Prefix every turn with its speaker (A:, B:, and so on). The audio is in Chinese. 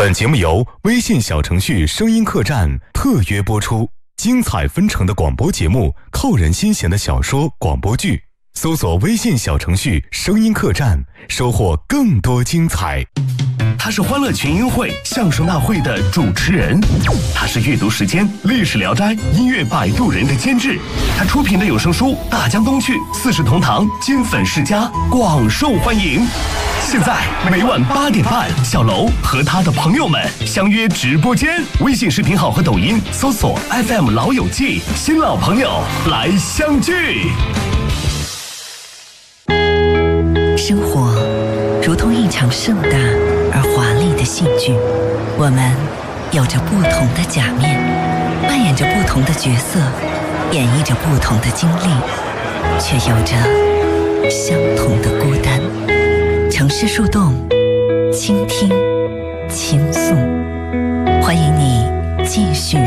A: 本节目由微信小程序声音客栈特约播出，精彩纷呈的广播节目，扣人心弦的小说广播剧，搜索微信小程序声音客栈，收获更多精彩。
B: 他是欢乐群英会相声大会的主持人，他是阅读时间历史聊斋音乐摆渡人的监制，他出品的有声书《大江东去》四世同堂金粉世家广受欢迎。现在每晚8点半，小楼和他的朋友们相约直播间，微信视频号和抖音搜索 FM 老友记，新老朋友来相聚。
C: 生活如同一场盛大而华丽的戏剧，我们有着不同的假面，扮演着不同的角色，演绎着不同的经历，却有着相同的孤单。城市树洞，倾听，倾诉，欢迎你继续